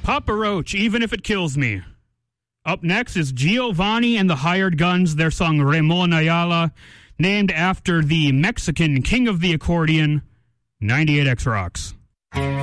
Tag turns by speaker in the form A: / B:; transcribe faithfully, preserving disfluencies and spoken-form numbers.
A: Papa Roach, Even If It Kills Me. Up next is Giovanni and the Hired Guns, their song Ramon Ayala, named after the Mexican king of the accordion, ninety-eight X Rocks.